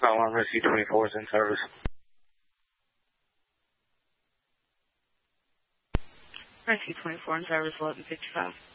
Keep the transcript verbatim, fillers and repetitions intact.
Alarm Rescue twenty-four is in service. Rescue twenty-four in service, eleven fifty-five.